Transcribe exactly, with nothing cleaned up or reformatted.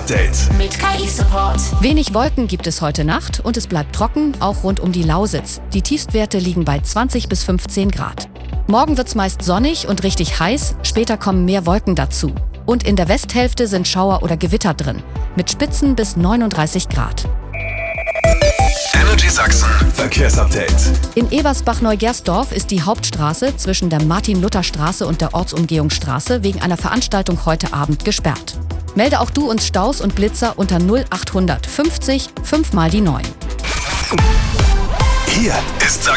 Verkehrsupdate mit K I-Support. Wenig Wolken gibt es heute Nacht und es bleibt trocken, auch rund um die Lausitz. Die Tiefstwerte liegen bei zwanzig bis fünfzehn Grad. Morgen wird's meist sonnig und richtig heiß, später kommen mehr Wolken dazu. Und in der Westhälfte sind Schauer oder Gewitter drin, mit Spitzen bis neununddreißig Grad. Energy Sachsen Verkehrsupdate. In Ebersbach-Neugersdorf ist die Hauptstraße zwischen der Martin-Luther-Straße und der Ortsumgehungsstraße wegen einer Veranstaltung heute Abend gesperrt. Melde auch du uns Staus und Blitzer unter null acht fünfzig fünf mal die neun. Hier ist